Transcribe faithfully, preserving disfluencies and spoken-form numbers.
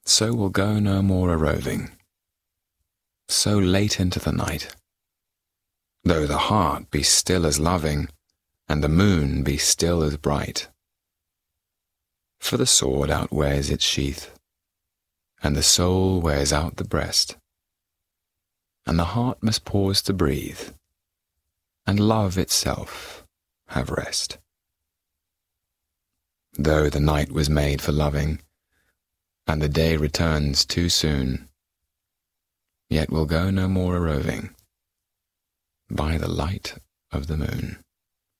so will go no more a-roving, so late into the night, though the heart be still as loving, and the moon be still as bright. For the sword outwears its sheath, and the soul wears out the breast, and the heart must pause to breathe, and love itself have rest. Though the night was made for loving, and the day returns too soon, yet we'll go no more a-roving by the light of the moon.